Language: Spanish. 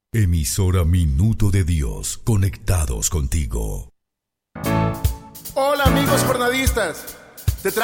Emisora Minuto de Dios, conectados contigo. Hola amigos jornadistas,